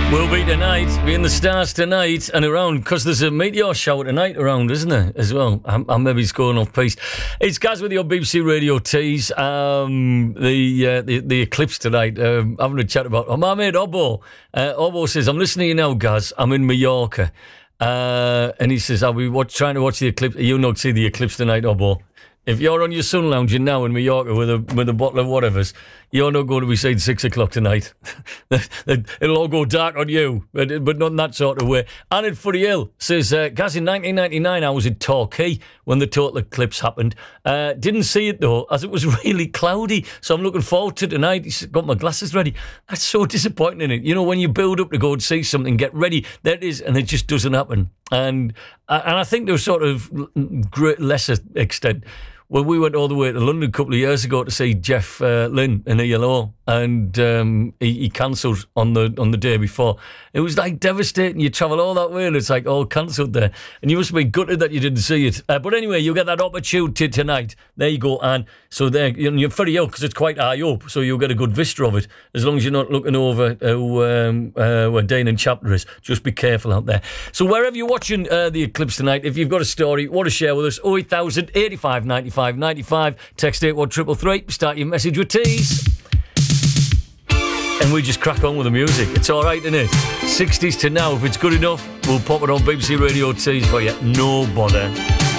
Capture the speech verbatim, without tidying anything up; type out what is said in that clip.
We'll be tonight, be in the stars tonight and around, because there's a meteor shower tonight around, isn't there, as well? I'm, I'm maybe it's going off piece. It's Gaz with your B B C Radio Tees. Um, the, uh, the the eclipse tonight, um, having a chat about... Oh, my mate Obbo. Uh, Obbo says, I'm listening to you now, Gaz. I'm in Mallorca. Uh, and he says, I'll be watch, trying to watch the eclipse. You'll not see the eclipse tonight, Obbo. If you're on your sun lounging now in Mallorca with a with a bottle of whatever's, you're not going to be seeing six o'clock tonight. It'll all go dark on you, but, but not in that sort of way. Anid Footy Hill says, uh, Gaz, in nineteen ninety-nine, I was in Torquay when the total eclipse happened. Uh, didn't see it, though, as it was really cloudy, so I'm looking forward to tonight. He's got my glasses ready. That's so disappointing, isn't it? You know, when you build up to go and see something, get ready, there it is, and it just doesn't happen. And, and I think there's sort of great, lesser extent. Well, we went all the way to London a couple of years ago to see Jeff uh, Lynne in E L O, and um, he, he cancelled on the on the day before. It was like devastating. You travel all that way and it's like all cancelled there, and you must be gutted that you didn't see it. Uh, but anyway, you'll get that opportunity tonight. There you go, Anne. So there, you're very ill because it's quite high up, so you'll get a good vista of it as long as you're not looking over uh, um, uh, where Dane and Chapter is. Just be careful out there. So wherever you're watching uh, the eclipse tonight, if you've got a story, want to share with us, oh eight thousand, eighty-five, ninety-five, ninety-five, text eight one three three three, start your message with tease. And we just crack on with the music. It's all right, isn't it? sixties to now. If it's good enough, we'll pop it on B B C Radio Tees for you. No bother.